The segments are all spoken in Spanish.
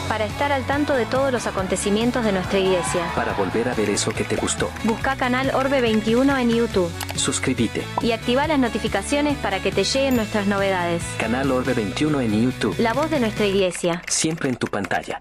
para estar al tanto de todos los acontecimientos de nuestra iglesia. Para volver a ver eso que te gustó. Busca Canal Orbe 21 en YouTube. Suscríbete. Y activa las notificaciones para que te lleguen nuestras novedades. Canal Orbe 21 en YouTube. La voz de nuestra iglesia. Siempre en tu pantalla.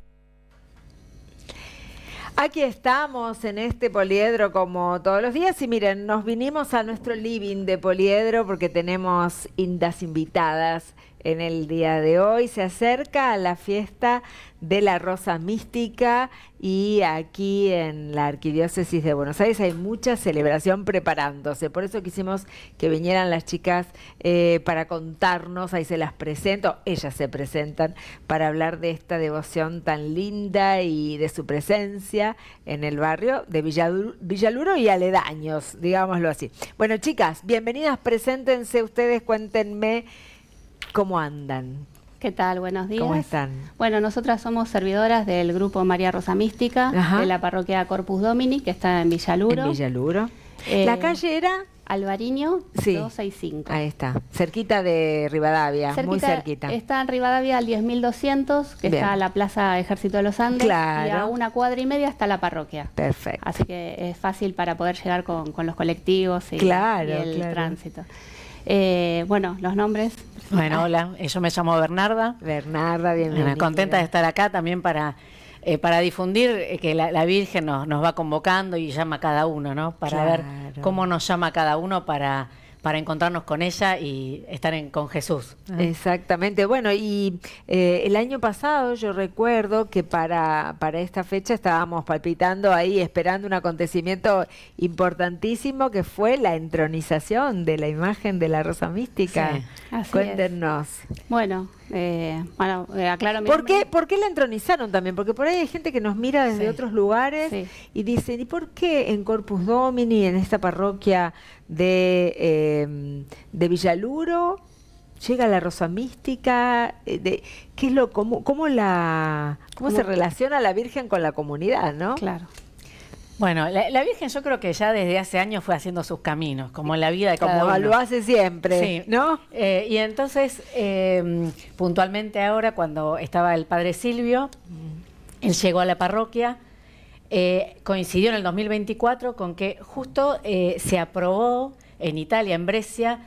Aquí estamos en este poliedro como todos los días y miren, nos vinimos a nuestro living de poliedro porque tenemos lindas invitadas en el día de hoy. Se acerca la fiesta de la Rosa Mística y aquí en la Arquidiócesis de Buenos Aires hay mucha celebración preparándose. Por eso quisimos que vinieran las chicas para contarnos, ahí se las presento, ellas se presentan para hablar de esta devoción tan linda y de su presencia en el barrio de Villaluro y aledaños, digámoslo así. Bueno, chicas, bienvenidas, preséntense ustedes, cuéntenme cómo andan. ¿Qué tal? Buenos días. ¿Cómo están? Bueno, nosotras somos servidoras del grupo María Rosa Mística, de la parroquia Corpus Domini, que está en Villaluro. En Villaluro. ¿La calle era? Alvariño, sí. 265. Ahí está, cerquita de Rivadavia, muy cerquita. Está en Rivadavia al 10.200, que Bien. está la Plaza Ejército de los Andes, claro. y a 1,5 cuadras está la parroquia. Perfecto. Así que es fácil para poder llegar con los colectivos y, claro, y el claro. tránsito. Bueno, los nombres. Bueno, hola, yo me llamo Bernarda. Bernarda, bienvenida. Contenta de estar acá también para difundir que la Virgen nos va convocando y llama a cada uno, ¿no? Para ver cómo nos llama cada uno para encontrarnos con ella y estar con Jesús. Exactamente. Bueno, y el año pasado yo recuerdo que para esta fecha estábamos palpitando ahí, esperando un acontecimiento importantísimo que fue la entronización de la imagen de la Rosa Mística. Sí, así Cuéntenos. Bueno, aclaro mi ¿Por nombre. qué la entronizaron también? Porque por ahí hay gente que nos mira desde otros lugares y dicen, ¿y por qué en Corpus Domini, en esta parroquia de Villaluro, llega la Rosa Mística? ¿Qué es cómo se relaciona la Virgen con la comunidad, no? Claro. Bueno, la Virgen yo creo que ya desde hace años fue haciendo sus caminos, como en la vida de cada uno. Como lo hace siempre, sí. ¿no? Y entonces, puntualmente ahora, cuando estaba el padre Silvio, él llegó a la parroquia, coincidió en el 2024 con que justo se aprobó en Italia, en Brescia,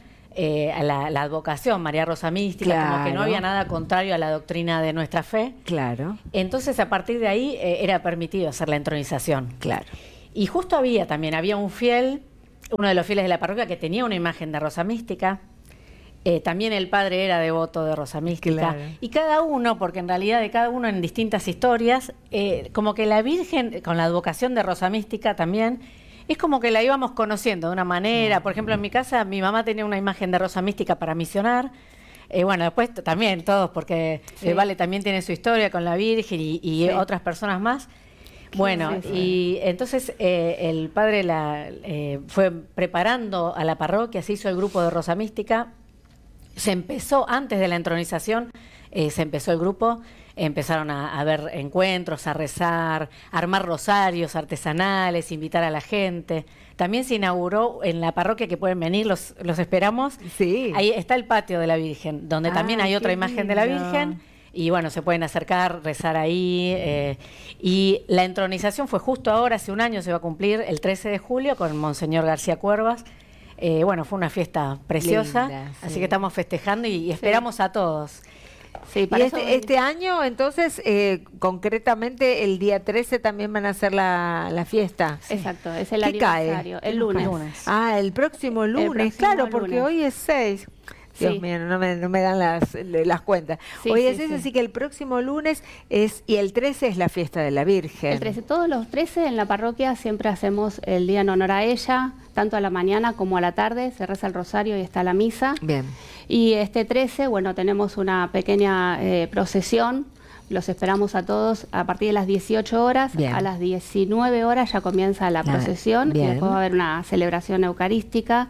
la advocación María Rosa Mística, como que no había nada contrario a la doctrina de nuestra fe. Claro. Entonces, a partir de ahí, era permitido hacer la entronización. Claro. Y justo había un fiel, uno de los fieles de la parroquia, que tenía una imagen de Rosa Mística. También el padre era devoto de Rosa Mística. Claro. Y cada uno, porque en realidad de cada uno en distintas historias, como que la Virgen, con la advocación de Rosa Mística también, es como que la íbamos conociendo de una manera. Por ejemplo, en mi casa, mi mamá tenía una imagen de Rosa Mística para misionar. Bueno, después también todos, porque Vale también tiene su historia con la Virgen y otras personas más. Bueno, y entonces el padre fue preparando a la parroquia, se hizo el grupo de Rosa Mística. Se empezó, antes de la entronización, se empezó el grupo, empezaron a ver encuentros, a rezar, a armar rosarios artesanales, invitar a la gente. También se inauguró en la parroquia, que pueden venir, los esperamos. Sí. Ahí está el patio de la Virgen, donde también hay otra imagen de la Virgen. Y bueno, se pueden acercar, rezar ahí. Y la entronización fue justo ahora, hace un año se va a cumplir, el 13 de julio, con Monseñor García Cuervas. Bueno, fue una fiesta preciosa, linda, así que estamos festejando y esperamos a todos. Sí, Y este año, entonces, concretamente, el día 13 también van a hacer la fiesta. Exacto, es el ¿Qué cae? aniversario, el lunes. Ah, el próximo lunes, claro, porque hoy es 6. Dios mío, no me dan las cuentas. Hoy es 6, así que el próximo lunes y el 13 es la fiesta de la Virgen. El 13, todos los 13 en la parroquia siempre hacemos el día en honor a ella, tanto a la mañana como a la tarde, se reza el rosario y está la misa. Bien. Y este 13, bueno, tenemos una pequeña procesión, los esperamos a todos a partir de las 18 horas, Bien. a las 19 horas ya comienza la procesión, y después va a haber una celebración eucarística.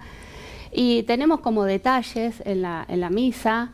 Y tenemos como detalles en la misa,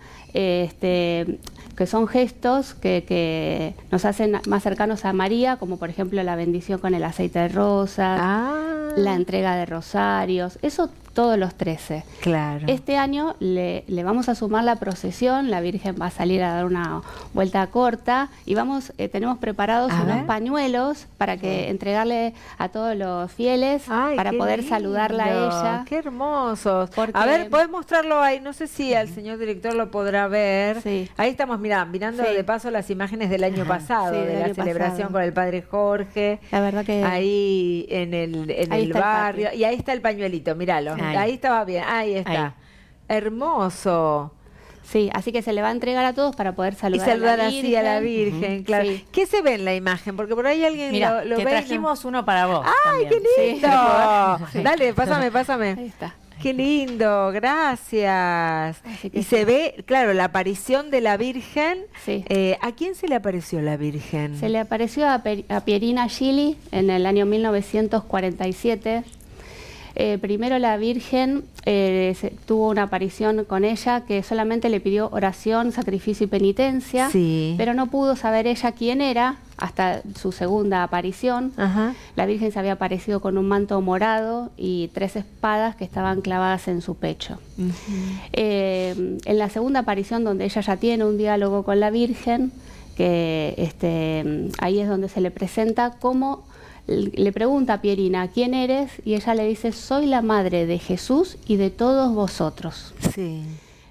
que son gestos que nos hacen más cercanos a María, como por ejemplo la bendición con el aceite de rosas. la entrega de rosarios, eso todos los 13. Claro. Este año le vamos a sumar la procesión, la Virgen va a salir a dar una vuelta corta y tenemos preparados unos pañuelos para que entregarle a todos los fieles para poder saludarla a ella. ¡Qué hermosos! A ver, ¿podés mostrarlo ahí? No sé si el señor director lo podrá ver. Sí. Ahí estamos mirando de paso las imágenes del año pasado, de la celebración con el Padre Jorge. La verdad que... Ahí en el barrio. Y ahí está el pañuelito, míralo. Ahí estaba bien, ahí está. Ahí. Hermoso. Sí, así que se le va a entregar a todos para poder saludar, y saludar así a la Virgen, claro. Sí. ¿Qué se ve en la imagen? Porque por ahí alguien lo ve. Trajimos uno para vos. ¡Ay, también. qué lindo! Sí. Dale, pásame. Ahí está. Qué lindo, gracias. Y se ve, claro, la aparición de la Virgen. Sí. ¿A quién se le apareció la Virgen? Se le apareció a Pierina Gili en el año 1947. Primero la Virgen tuvo una aparición con ella que solamente le pidió oración, sacrificio y penitencia, pero no pudo saber ella quién era hasta su segunda aparición. La Virgen se había aparecido con un manto morado y 3 espadas que estaban clavadas en su pecho. En la segunda aparición, donde ella ya tiene un diálogo con la Virgen, que ahí es donde se le presenta como... Le pregunta a Pierina, ¿quién eres? Y ella le dice, soy la madre de Jesús y de todos vosotros. Sí.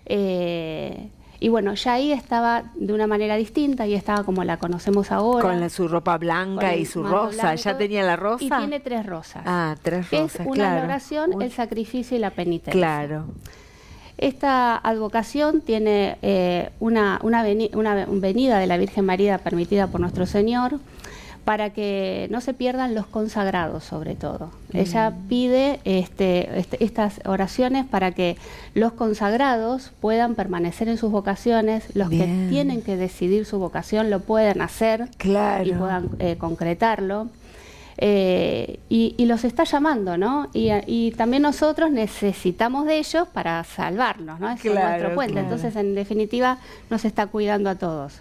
Y bueno, ya ahí estaba de una manera distinta, y estaba como la conocemos ahora. Con su ropa blanca y su rosa. Blanco, ¿Ya tenía la rosa? Y tiene 3 rosas. 3 que rosas, es una oración, el sacrificio y la penitencia. Claro. Esta advocación tiene una venida de la Virgen María permitida por nuestro Señor, para que no se pierdan los consagrados, sobre todo. Ella pide estas oraciones para que los consagrados puedan permanecer en sus vocaciones, los que tienen que decidir su vocación lo puedan hacer y puedan concretarlo. Y los está llamando, ¿no? Y también nosotros necesitamos de ellos para salvarnos, ¿no? Es nuestro puente. Entonces, en definitiva, nos está cuidando a todos.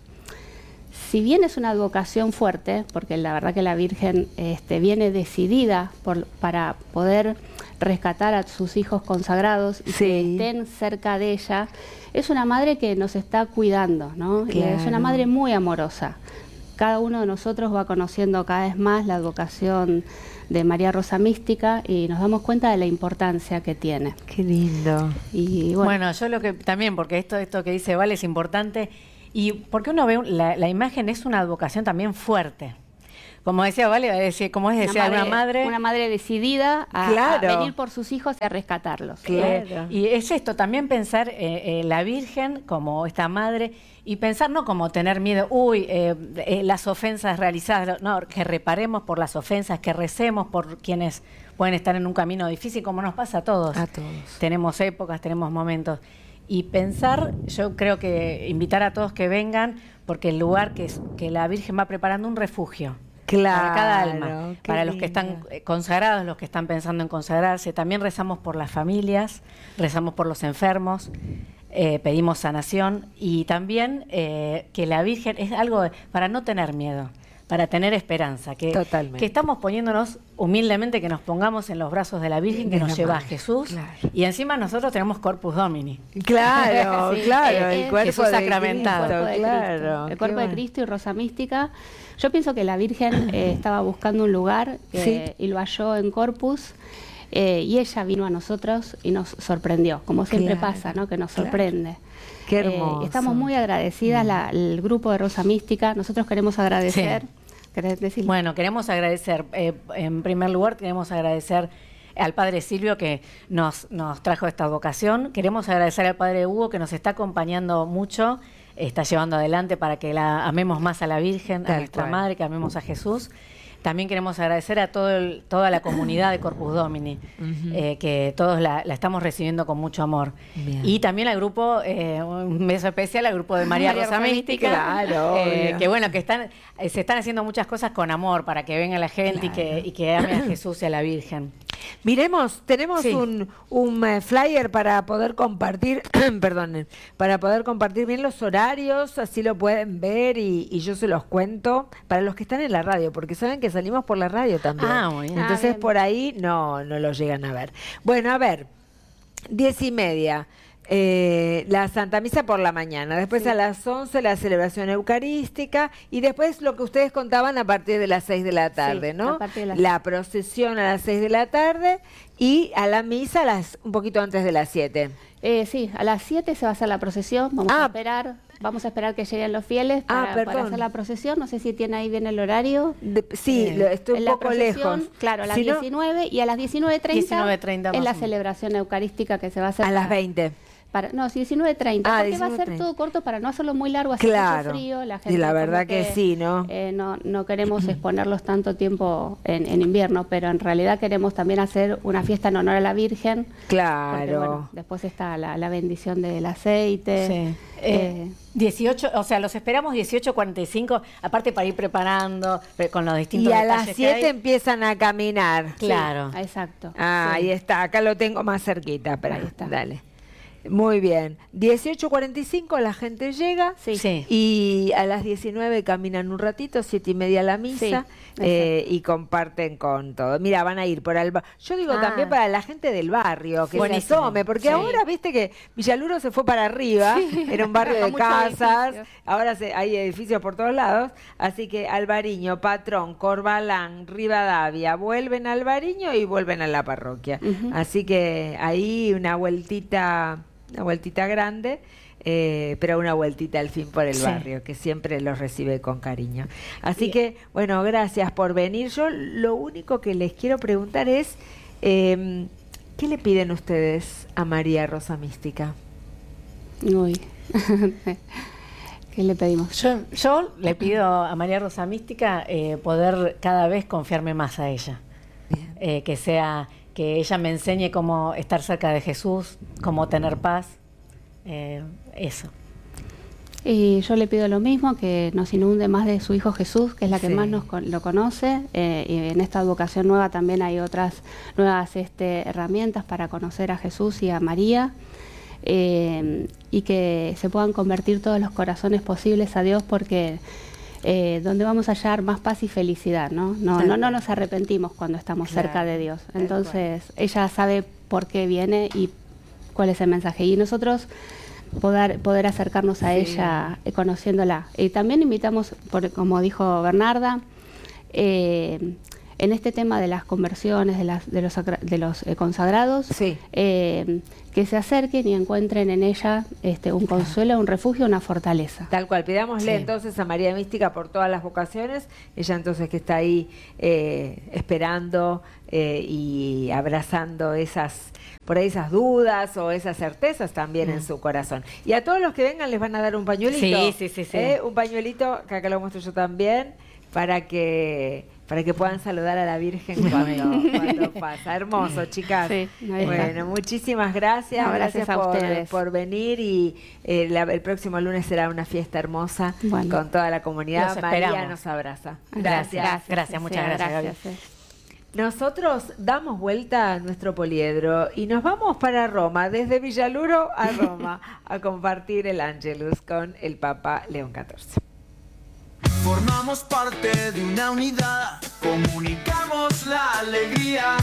Si bien es una advocación fuerte, porque la verdad que la Virgen viene decidida para poder rescatar a sus hijos consagrados y que estén cerca de ella, es una madre que nos está cuidando, ¿no? Y es una madre muy amorosa. Cada uno de nosotros va conociendo cada vez más la advocación de María Rosa Mística y nos damos cuenta de la importancia que tiene. Qué lindo. Y bueno, yo lo que también, porque esto que dice Vale es importante. Y porque uno ve, la imagen es una advocación también fuerte. Como decía Vale, como es decir, una madre decidida a venir por sus hijos y a rescatarlos. Claro. Y es esto, también pensar la Virgen como esta madre, y pensar no como tener miedo, las ofensas realizadas, no, que reparemos por las ofensas, que recemos por quienes pueden estar en un camino difícil, como nos pasa a todos. A todos. Tenemos épocas, tenemos momentos. Y pensar, yo creo que invitar a todos que vengan, porque el lugar que la Virgen va preparando un refugio para cada alma, para los que están consagrados, los que están pensando en consagrarse. También rezamos por las familias, rezamos por los enfermos, pedimos sanación, y también que la Virgen es algo para no tener miedo, para tener esperanza, que estamos poniéndonos humildemente, que nos pongamos en los brazos de la Virgen que nos lleva a Jesús, y encima nosotros tenemos Corpus Domini. Claro, el cuerpo Jesús sacramentado. El cuerpo de Cristo y Rosa Mística. Yo pienso que la Virgen estaba buscando un lugar y lo halló en Corpus, y ella vino a nosotros y nos sorprendió, como siempre pasa, ¿no? Que nos sorprende. Qué hermoso. Estamos muy agradecidas, el grupo de Rosa Mística. Nosotros queremos agradecer. ¿Querés decir? Bueno, queremos agradecer, en primer lugar, queremos agradecer al Padre Silvio que nos trajo esta vocación. Queremos agradecer al Padre Hugo que nos está acompañando mucho, está llevando adelante para que la amemos más a la Virgen, a nuestra Madre, que amemos a Jesús. También queremos agradecer a toda la comunidad de Corpus Domini, que todos la estamos recibiendo con mucho amor. Bien. Y también al grupo, un beso especial al grupo de María Rosa Mística, que bueno, que se están haciendo muchas cosas con amor para que venga la gente y que ame a Jesús y a la Virgen. Miremos, tenemos un flyer para poder compartir, perdonen, para poder compartir bien los horarios, así lo pueden ver y yo se los cuento para los que están en la radio, porque saben que salimos por la radio también. Muy bien. Entonces por ahí no lo llegan a ver. Bueno, a ver, 10:30. La Santa Misa por la mañana, después a las 11 la celebración eucarística y después lo que ustedes contaban a partir de las 6 de la tarde, ¿no? A partir de las la procesión a las 6 de la tarde y a la misa un poquito antes de las 7. Sí, a las 7 se va a hacer la procesión, vamos a esperar que lleguen los fieles para hacer la procesión. No sé si tiene ahí bien el horario. Estoy un poco lejos. Claro, a las 19 y a las 19:30 es la celebración eucarística que se va a hacer. A las 20. 19:30, porque va a ser todo corto para no hacerlo muy largo, hace mucho frío. La gente, y la verdad que sí, ¿no? No queremos exponerlos tanto tiempo en invierno, pero en realidad queremos también hacer una fiesta en honor a la Virgen. Claro. Porque, bueno, después está la bendición del aceite. Sí. 18, o sea, los esperamos 18:45, aparte para ir preparando con los distintos detalles. Y a las 7 empiezan a caminar. Claro. Sí, exacto. Ahí está, acá lo tengo más cerquita, pero ahí está. Dale. Muy bien. 18:45 la gente llega y a las 19 caminan un ratito, 7:30 la misa y comparten con todo. Mira, van a ir por el yo digo también para la gente del barrio que se asome, porque ahora viste que Villaluro se fue para arriba, era un barrio de casas, ahora hay edificios por todos lados, así que Albariño, Patrón, Corbalán, Rivadavia, vuelven a Albariño y vuelven a la parroquia. Así que ahí una vueltita grande, pero una vueltita al fin por el barrio, que siempre los recibe con cariño. Así que, bueno, gracias por venir. Yo lo único que les quiero preguntar es, ¿qué le piden ustedes a María Rosa Mística? Uy, ¿qué le pedimos? Yo le pido a María Rosa Mística poder cada vez confiarme más a ella. Que ella me enseñe cómo estar cerca de Jesús, cómo tener paz, eso. Y yo le pido lo mismo, que nos inunde más de su Hijo Jesús, que es la que más lo conoce, y en esta advocación nueva también hay otras nuevas herramientas para conocer a Jesús y a María, y que se puedan convertir todos los corazones posibles a Dios, porque donde vamos a hallar más paz y felicidad, ¿no? No nos arrepentimos cuando estamos cerca de Dios. Entonces, ella sabe por qué viene y cuál es el mensaje. Y nosotros poder acercarnos a ella conociéndola. Y también invitamos, como dijo Bernarda, en este tema de las conversiones, de los consagrados, que se acerquen y encuentren en ella un consuelo, un refugio, una fortaleza. Tal cual, pidámosle entonces a María Mística por todas las vocaciones, ella entonces que está ahí esperando y abrazando esas dudas o esas certezas también en su corazón. Y a todos los que vengan les van a dar un pañuelito. Sí. Un pañuelito, que acá lo muestro yo también, para que puedan saludar a la Virgen cuando pasa. Hermoso, chicas. Sí, bueno, muchísimas gracias. No, gracias a ustedes por venir y el próximo lunes será una fiesta hermosa con toda la comunidad. María nos abraza. Gracias, muchas gracias, Gaby. Nosotros damos vuelta a nuestro poliedro y nos vamos para Roma, desde Villaluro a Roma, a compartir el Ángelus con el Papa León XIV. Formamos parte de una unidad, comunicamos la alegría.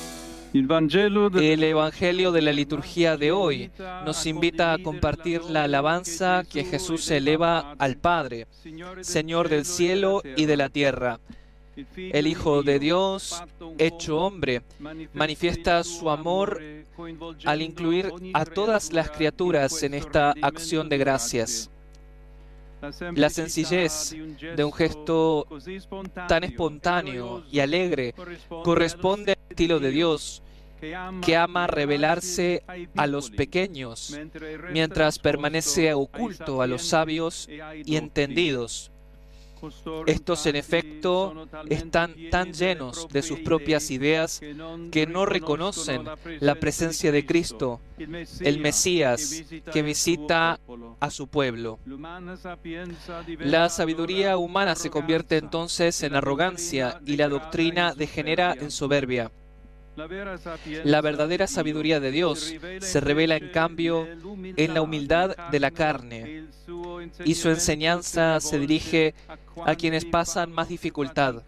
El Evangelio de la liturgia de hoy nos invita a compartir la alabanza que Jesús eleva al Padre, Señor del cielo y de la tierra. El Hijo de Dios, hecho hombre, manifiesta su amor al incluir a todas las criaturas en esta acción de gracias. La sencillez de un gesto tan espontáneo y alegre corresponde al estilo de Dios, que ama revelarse a los pequeños, mientras permanece oculto a los sabios y entendidos. Estos, en efecto, están tan llenos de sus propias ideas que no reconocen la presencia de Cristo, el Mesías, que visita a su pueblo. La sabiduría humana se convierte entonces en arrogancia y la doctrina degenera en soberbia. La verdadera sabiduría de Dios se revela en cambio en la humildad de la carne, y su enseñanza se dirige a quienes pasan más dificultad.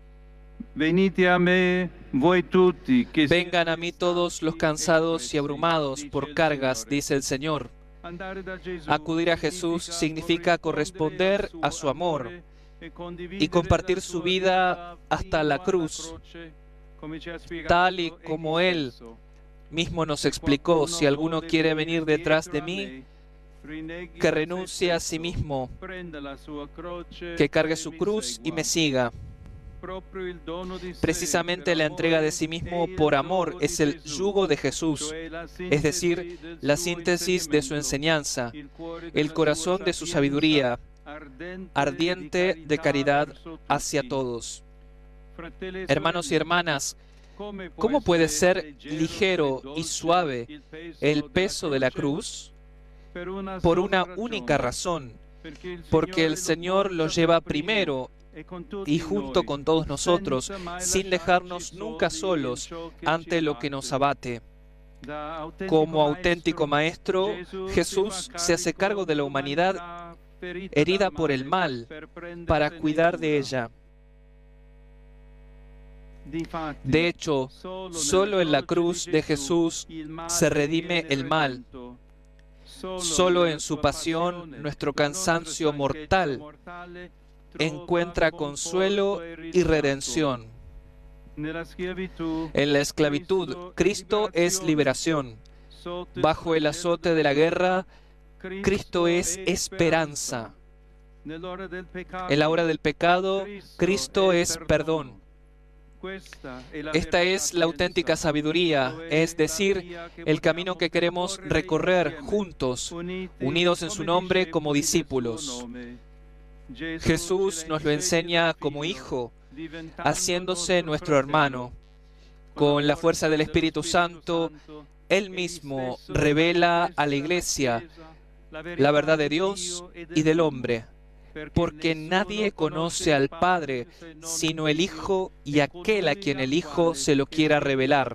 Vengan a mí todos los cansados y abrumados por cargas, dice el Señor. Acudir a Jesús significa corresponder a su amor y compartir su vida hasta la cruz, tal y como Él mismo nos explicó: si alguno quiere venir detrás de mí, que renuncie a sí mismo, que cargue su cruz y me siga. Precisamente la entrega de sí mismo por amor es el yugo de Jesús, es decir, la síntesis de su enseñanza, el corazón de su sabiduría, ardiente de caridad hacia todos. Hermanos y hermanas, ¿cómo puede ser ligero y suave el peso de la cruz? Por una única razón, porque el Señor lo lleva primero y junto con todos nosotros, sin dejarnos nunca solos ante lo que nos abate. Como auténtico Maestro, Jesús se hace cargo de la humanidad herida por el mal para cuidar de ella. De hecho, solo en la cruz de Jesús se redime el mal. Solo en su pasión nuestro cansancio mortal encuentra consuelo y redención. En la esclavitud, Cristo es liberación. Bajo el azote de la guerra, Cristo es esperanza. En la hora del pecado, Cristo es perdón. Esta es la auténtica sabiduría, es decir, el camino que queremos recorrer juntos, unidos en su nombre como discípulos. Jesús nos lo enseña como hijo, haciéndose nuestro hermano. Con la fuerza del Espíritu Santo, Él mismo revela a la Iglesia la verdad de Dios y del hombre, porque nadie conoce al Padre sino el Hijo y aquel a quien el Hijo se lo quiera revelar.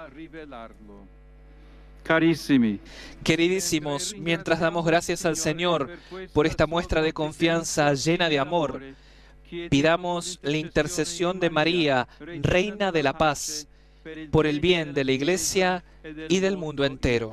Queridísimos, mientras damos gracias al Señor por esta muestra de confianza llena de amor, pidamos la intercesión de María, Reina de la Paz, por el bien de la Iglesia y del mundo entero.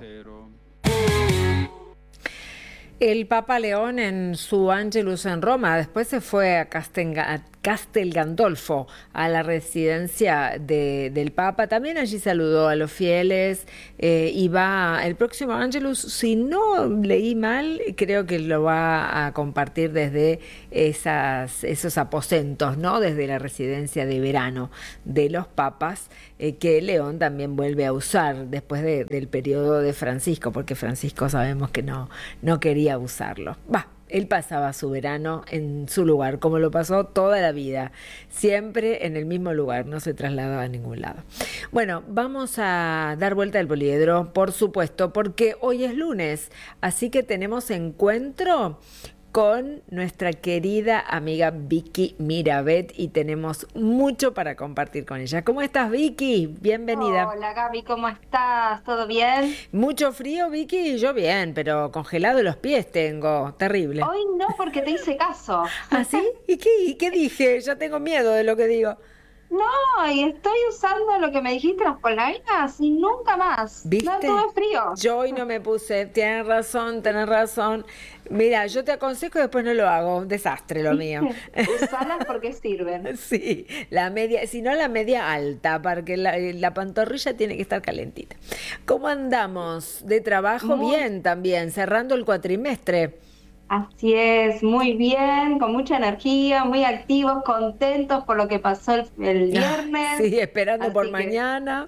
El Papa León en su Angelus en Roma, después se fue a Castel Gandolfo, a la residencia del Papa. También allí saludó a los fieles y va el próximo Angelus, si no leí mal, creo que lo va a compartir desde esos aposentos, ¿no? Desde la residencia de verano de los papas, que León también vuelve a usar después del periodo de Francisco, porque Francisco sabemos que no quería usarlo. Él pasaba su verano en su lugar, como lo pasó toda la vida, siempre en el mismo lugar, no se trasladaba a ningún lado. Bueno, vamos a dar vuelta al poliedro, por supuesto, porque hoy es lunes, así que tenemos encuentro con nuestra querida amiga Vicky Mirabet y tenemos mucho para compartir con ella. ¿Cómo estás, Vicky? Bienvenida. Hola, Gaby, ¿cómo estás? ¿Todo bien? ¿Mucho frío, Vicky? Yo bien, pero congelado los pies tengo, terrible. Hoy no, porque te hice caso. ¿Ah, sí? ¿Y qué dije? Ya tengo miedo de lo que digo. No, y estoy usando lo que me dijiste, las polainas, y nunca más. ¿Viste? No, todo es frío. Yo hoy no me puse, tenés razón. Mira, yo te aconsejo y después no lo hago, un desastre lo mío. Usalas porque sirven. Sí, la media, si no la media alta, porque la pantorrilla tiene que estar calentita. ¿Cómo andamos de trabajo? Bien también, cerrando el cuatrimestre. Así es, muy bien, con mucha energía, muy activos, contentos por lo que pasó el viernes. Sí, esperando por mañana.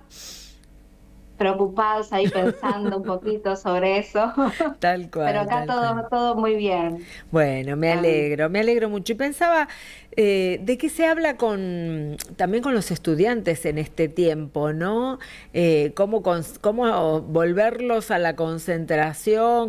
Preocupados ahí pensando un poquito sobre eso. Tal cual. Pero acá todo muy bien. Bueno, me alegro mucho. Y pensaba, ¿de qué se habla también con los estudiantes en este tiempo, ¿no? ¿Cómo volverlos a la concentración?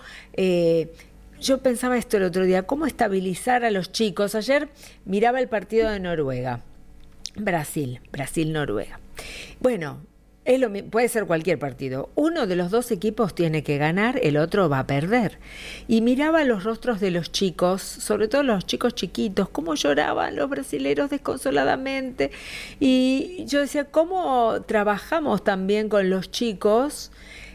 Yo pensaba esto el otro día, ¿cómo estabilizar a los chicos? Ayer miraba el partido de Noruega. Brasil-Noruega. Bueno, puede ser cualquier partido. Uno de los dos equipos tiene que ganar, el otro va a perder. Y miraba los rostros de los chicos, sobre todo los chicos chiquitos, cómo lloraban los brasileros desconsoladamente. Y yo decía, ¿cómo trabajamos también con los chicos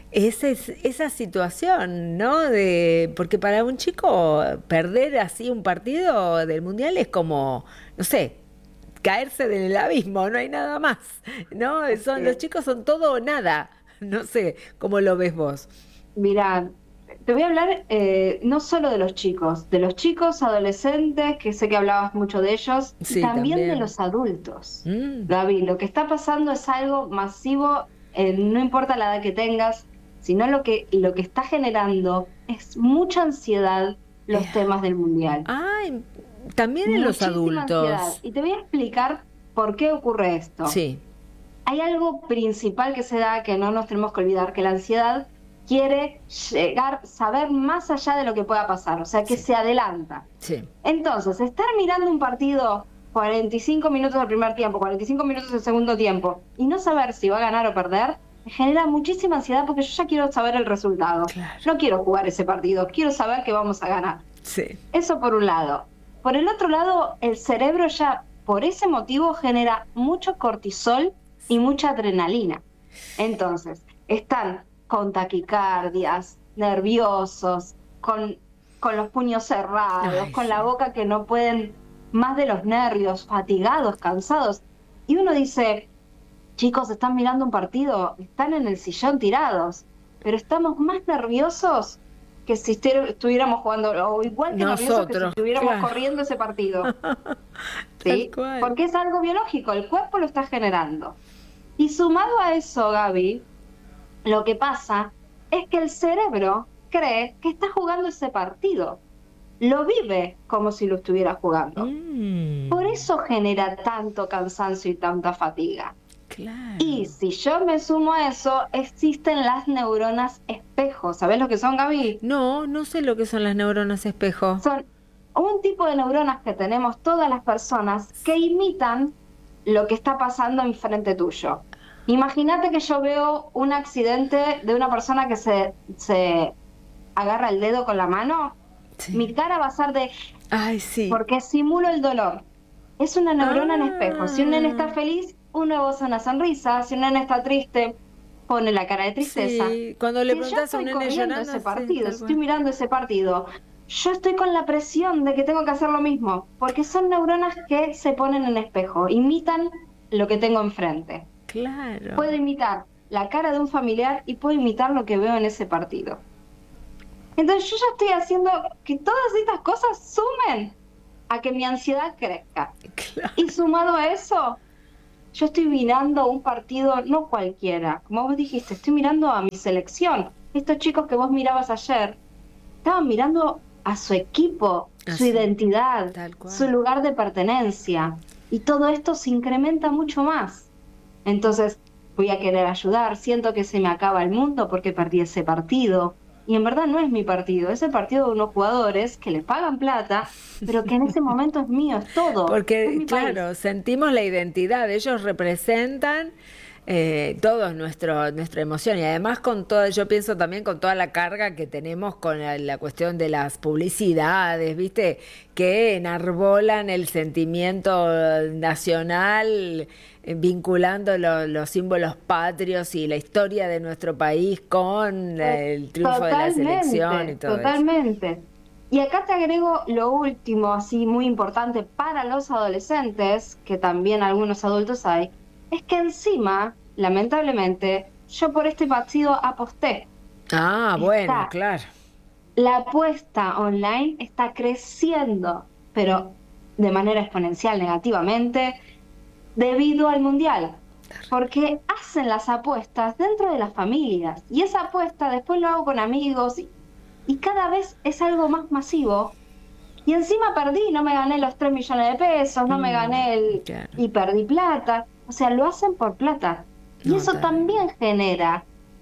esa situación, ¿no? Porque para un chico perder así un partido del Mundial es como, no sé, caerse del abismo, no hay nada más, ¿no? Los chicos son todo o nada, no sé cómo lo ves vos. Mirá, te voy a hablar no solo de los chicos adolescentes, que sé que hablabas mucho de ellos, sí, y también de los adultos. Gaby, lo que está pasando es algo masivo, no importa la edad que tengas, sino lo que está generando es mucha ansiedad los temas del Mundial. Ay, también en los adultos. Ansiedad. Y te voy a explicar por qué ocurre esto. Sí. Hay algo principal que se da, que no nos tenemos que olvidar, que la ansiedad quiere saber más allá de lo que pueda pasar, o sea, que se adelanta. Sí. Entonces, estar mirando un partido 45 minutos del primer tiempo, 45 minutos del segundo tiempo, y no saber si va a ganar o perder, me genera muchísima ansiedad porque yo ya quiero saber el resultado. Claro. No quiero jugar ese partido, quiero saber que vamos a ganar. Sí. Eso por un lado. Por el otro lado, el cerebro ya por ese motivo genera mucho cortisol y mucha adrenalina. Entonces, están con taquicardias, nerviosos, con los puños cerrados, con la boca que no pueden más de los nervios, fatigados, cansados. Y uno dice, chicos, están mirando un partido, están en el sillón tirados, pero estamos más nerviosos que si estuviéramos jugando, o igual que nerviosos que si estuviéramos corriendo ese partido. ¿Sí? Porque es algo biológico, el cuerpo lo está generando. Y sumado a eso, Gaby, lo que pasa es que el cerebro cree que está jugando ese partido. Lo vive como si lo estuviera jugando. Por eso genera tanto cansancio y tanta fatiga. Claro. Y si yo me sumo a eso, existen las neuronas espejo. ¿Sabés lo que son, Gaby? No sé lo que son las neuronas espejo. Son un tipo de neuronas que tenemos todas las personas que imitan lo que está pasando enfrente tuyo. Imagínate que yo veo un accidente de una persona que se agarra el dedo con la mano. Sí. Mi cara va a ser de... Ay, sí. Porque simulo el dolor. Es una neurona en espejo. Si un nene está feliz, uno goza una sonrisa. Si un nene está triste, pone la cara de tristeza. Sí. Cuando le preguntas a un nene llorando, ese partido, estoy mirando ese partido, yo estoy con la presión de que tengo que hacer lo mismo, porque son neuronas que se ponen en espejo, imitan lo que tengo enfrente. Claro. Puedo imitar la cara de un familiar y puedo imitar lo que veo en ese partido. Entonces yo ya estoy haciendo que todas estas cosas sumen a que mi ansiedad crezca. Claro. Y sumado a eso, yo estoy mirando un partido no cualquiera. Como vos dijiste, estoy mirando a mi selección. Estos chicos que vos mirabas ayer estaban mirando a su equipo, su identidad, su lugar de pertenencia. Y todo esto se incrementa mucho más. Entonces voy a querer ayudar. Siento que se me acaba el mundo porque perdí ese partido. Y en verdad no es mi partido, es el partido de unos jugadores que les pagan plata, pero que en ese momento es mío, es todo. Porque, claro, sentimos la identidad, ellos representan todo nuestra emoción y además con todo, yo pienso también con toda la carga que tenemos con la cuestión de las publicidades, ¿viste? Que enarbolan el sentimiento nacional, vinculando los símbolos patrios y la historia de nuestro país con el triunfo de la selección y todo totalmente. eso. Y acá te agrego lo último, así muy importante para los adolescentes, que también algunos adultos hay, es que encima, lamentablemente, yo por este partido aposté. Bueno, claro. La apuesta online está creciendo, pero de manera exponencial, negativamente, debido al Mundial. Porque hacen las apuestas dentro de las familias. Y esa apuesta después lo hago con amigos y cada vez es algo más masivo. Y encima perdí, no me gané los 3 millones de pesos, no me gané y perdí plata. O sea, lo hacen por plata. Y eso también genera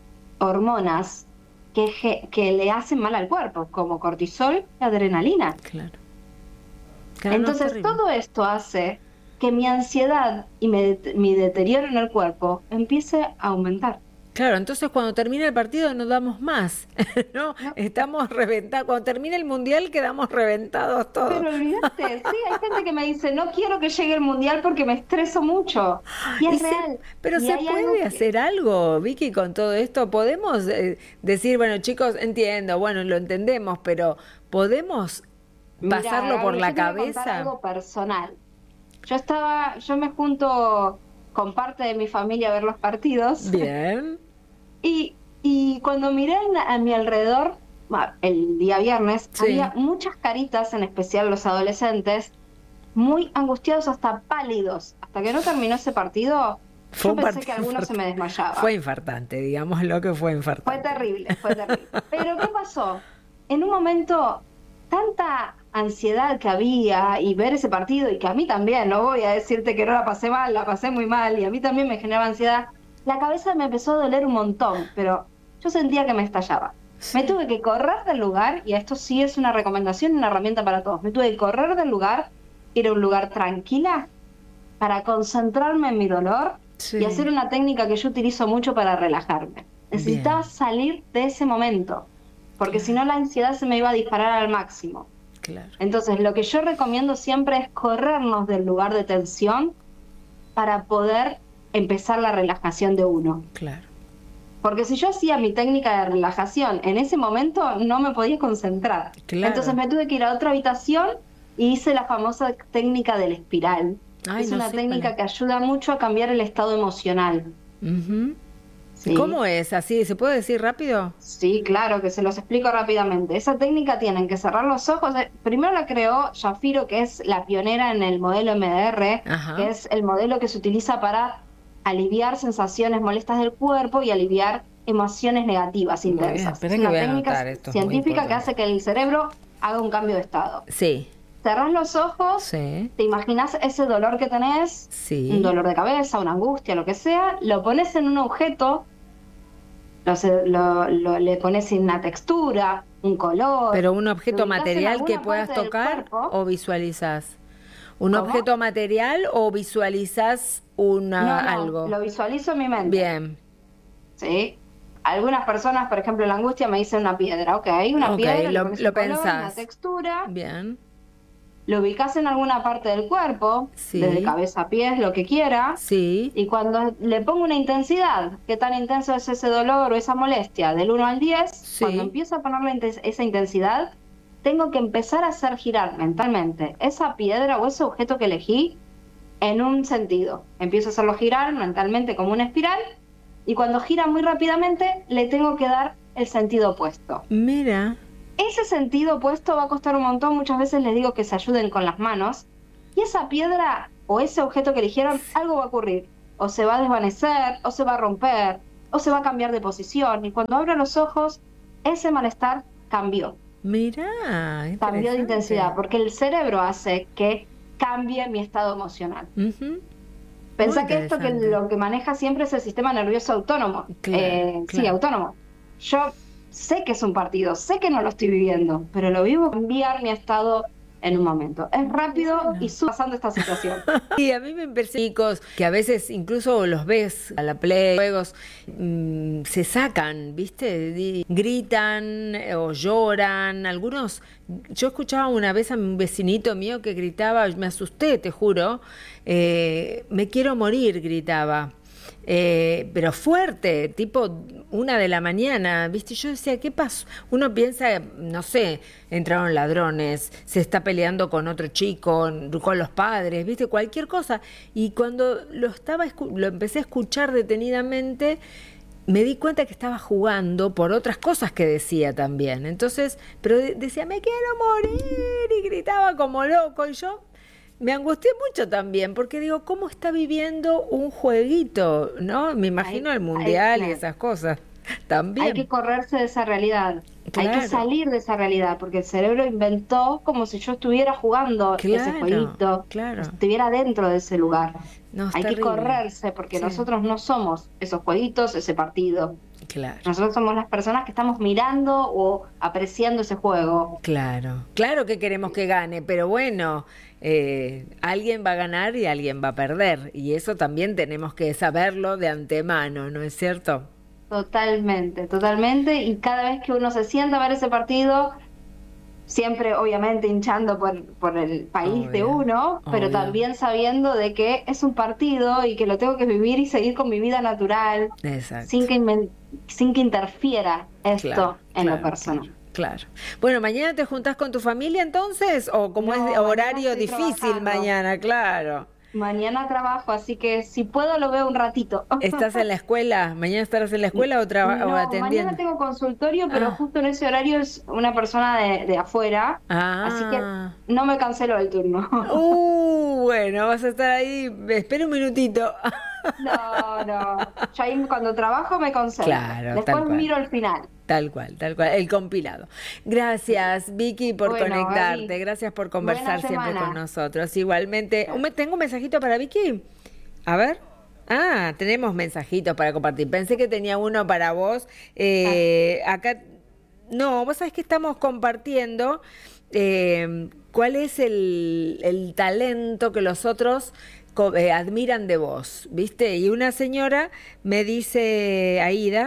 hormonas que le hacen mal al cuerpo, como cortisol y adrenalina. Claro. Entonces todo esto hace que mi ansiedad y mi deterioro en el cuerpo empiece a aumentar. Claro, entonces cuando termina el partido no damos más, ¿no? Estamos reventados. Cuando termina el Mundial quedamos reventados todos. Pero olvídate, sí, hay gente que me dice, no quiero que llegue el Mundial porque me estreso mucho. Y es real. Pero se puede hacer algo, Vicky, con todo esto. Podemos decir, bueno, chicos, entiendo, bueno, lo entendemos, pero podemos pasarlo por la cabeza. Contar algo personal. Yo me junto con parte de mi familia a ver los partidos. Bien. Y cuando miré a mi alrededor, el día viernes, había muchas caritas, en especial los adolescentes, muy angustiados, hasta pálidos. Hasta que no terminó ese partido, yo pensé que algunos se me desmayaba. Fue infartante, digamos lo que fue infartante. Fue terrible. Pero ¿qué pasó? En un momento, tanta ansiedad que había y ver ese partido, y que a mí también, no voy a decirte que no la pasé mal, la pasé muy mal, y a mí también me generaba ansiedad, la cabeza me empezó a doler un montón, pero yo sentía que me estallaba. Me tuve que correr del lugar, y esto sí es una recomendación y una herramienta para todos. Me tuve que correr del lugar, ir a un lugar tranquila, para concentrarme en mi dolor y hacer una técnica que yo utilizo mucho para relajarme. Necesitaba salir de ese momento, porque si no la ansiedad se me iba a disparar al máximo. Claro. Entonces, lo que yo recomiendo siempre es corrernos del lugar de tensión para poder empezar la relajación de uno. Claro. Porque si yo hacía mi técnica de relajación en ese momento, no me podía concentrar. Claro. Entonces me tuve que ir a otra habitación y hice la famosa técnica del espiral. Es una técnica que ayuda mucho a cambiar el estado emocional. ¿Sí? ¿Cómo es? ¿Así? ¿Se puede decir rápido? Sí, claro, que se los explico rápidamente. Esa técnica tienen que cerrar los ojos. Primero la creó Shafiro, que es la pionera en el modelo MDR, que es el modelo que se utiliza para aliviar sensaciones molestas del cuerpo y aliviar emociones negativas intensas. Es una técnica científica que hace que el cerebro haga un cambio de estado. Sí. Cerrás los ojos, te imaginas ese dolor que tenés, un dolor de cabeza, una angustia, lo que sea, lo pones en un objeto, le pones una textura, un color. ¿Pero un objeto material que puedas tocar o visualizas? ¿Un objeto material o visualizas algo? Lo visualizo en mi mente. Bien. Sí. Algunas personas, por ejemplo, la angustia me dicen una piedra, una piedra, lo pensás. Color, una textura. Bien. Lo ubicás en alguna parte del cuerpo, desde cabeza a pies, lo que quieras. Sí. Y cuando le pongo una intensidad, qué tan intenso es ese dolor o esa molestia, del 1 al 10, cuando empiezo a ponerle esa intensidad, tengo que empezar a hacer girar mentalmente esa piedra o ese objeto que elegí en un sentido. Empiezo a hacerlo girar mentalmente como una espiral, y cuando gira muy rápidamente, le tengo que dar el sentido opuesto. Mira. Ese sentido opuesto va a costar un montón. Muchas veces les digo que se ayuden con las manos, y esa piedra o ese objeto que eligieron, algo va a ocurrir. O se va a desvanecer, o se va a romper, o se va a cambiar de posición. Y cuando abro los ojos, ese malestar cambió. Mirá, cambió de intensidad, porque el cerebro hace que cambie mi estado emocional. Pensá que esto, que lo que maneja siempre es el sistema nervioso autónomo. Sí, autónomo. Yo sé que es un partido, sé que no lo estoy viviendo, pero lo vivo, cambiar mi estado en un momento. Es rápido y pasando esta situación. Y a mí me parece, chicos, que a veces incluso los ves a la play, juegos, se sacan, ¿viste? Gritan o lloran. Algunos, yo escuchaba una vez a un vecinito mío que gritaba, me asusté, te juro, me quiero morir, gritaba. Pero fuerte, tipo 1 de la mañana, ¿viste? Yo decía, ¿qué pasó? Uno piensa, no sé, entraron ladrones, se está peleando con otro chico, con los padres, ¿viste? Cualquier cosa. Y cuando lo empecé a escuchar detenidamente, me di cuenta que estaba jugando por otras cosas que decía también. Entonces, pero decía, me quiero morir, y gritaba como loco, y yo me angustié mucho también, porque digo, ¿cómo está viviendo un jueguito? ¿No? Me imagino el mundial y esas cosas también. Hay que correrse de esa realidad. Claro. Hay que salir de esa realidad, porque el cerebro inventó como si yo estuviera jugando ese jueguito, estuviera dentro de ese lugar. No, hay terrible. Que correrse, porque nosotros no somos esos jueguitos, ese partido. Claro. Nosotros somos las personas que estamos mirando o apreciando ese juego. Claro, claro que queremos que gane, pero bueno, alguien va a ganar y alguien va a perder, y eso también tenemos que saberlo de antemano, ¿no es cierto? Totalmente, totalmente, y cada vez que uno se sienta a ver ese partido, siempre obviamente hinchando por el país de uno, pero también sabiendo de que es un partido y que lo tengo que vivir y seguir con mi vida natural, sin que interfiera esto en lo personal. Claro. Bueno, ¿mañana te juntás con tu familia entonces? ¿O como es de horario difícil mañana? Claro. Mañana trabajo, así que si puedo lo veo un ratito. ¿Estás en la escuela? ¿Mañana estarás en la escuela o atendiendo? Mañana tengo consultorio, pero justo en ese horario es una persona de afuera, así que no me cancelo el turno. Bueno, vas a estar ahí, espera un minutito. No, yo ahí cuando trabajo me concentro. Claro, después miro el final. Tal cual, el compilado. Gracias, Vicky, por conectarte. Gaby, gracias por conversar siempre con nosotros. Igualmente, ¿tengo un mensajito para Vicky? A ver. Tenemos mensajitos para compartir. Pensé que tenía uno para vos. Acá, no, vos sabés que estamos compartiendo cuál es el talento que los otros admiran de vos, ¿viste? Y una señora me dice, Aida,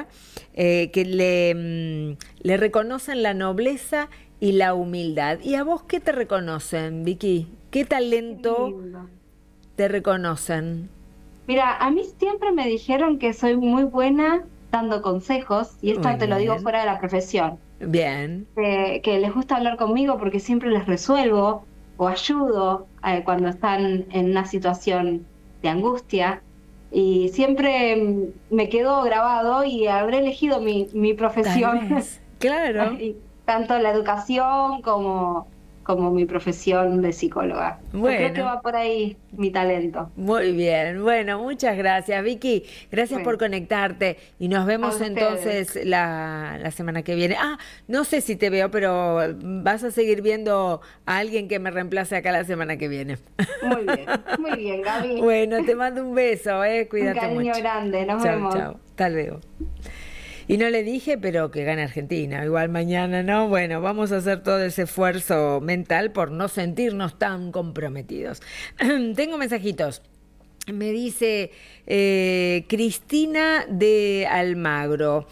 que le reconocen la nobleza y la humildad. ¿Y a vos qué te reconocen, Vicky? ¿Qué talento te reconocen? Mira, a mí siempre me dijeron que soy muy buena dando consejos, y esto te lo digo fuera de la profesión. Bien. Que les gusta hablar conmigo porque siempre les resuelvo o ayudo cuando están en una situación de angustia, y siempre me quedó grabado y habré elegido mi profesión. Claro. Tanto la educación como mi profesión de psicóloga. Bueno. Creo que va por ahí mi talento. Muy bien. Bueno, muchas gracias, Vicky. Gracias por conectarte. Y nos vemos entonces la semana que viene. No sé si te veo, pero vas a seguir viendo a alguien que me reemplace acá la semana que viene. Muy bien, Gaby. Bueno, te mando un beso, cuídate mucho. Un cariño grande, nos vemos. Chao, hasta luego. Y no le dije, pero que gane Argentina. Igual mañana, ¿no? Bueno, vamos a hacer todo ese esfuerzo mental por no sentirnos tan comprometidos. Tengo mensajitos. Me dice Cristina de Almagro.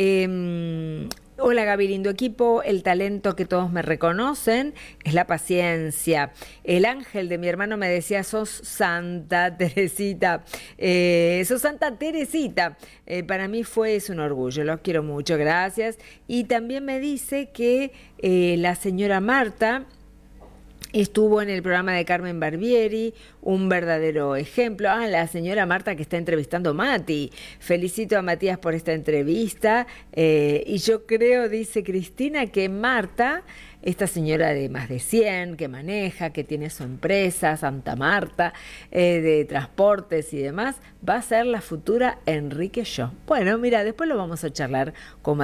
Hola Gaby, lindo equipo, el talento que todos me reconocen es la paciencia. El ángel de mi hermano me decía, sos Santa Teresita, sos Santa Teresita. Para mí es un orgullo, los quiero mucho, gracias. Y también me dice que la señora Marta estuvo en el programa de Carmen Barbieri, un verdadero ejemplo. La señora Marta que está entrevistando a Mati. Felicito a Matías por esta entrevista. Y yo creo, dice Cristina, que Marta, esta señora de más de 100, que maneja, que tiene su empresa, Santa Marta, de transportes y demás, va a ser la futura Enrique Yo. Bueno, mira, después lo vamos a charlar con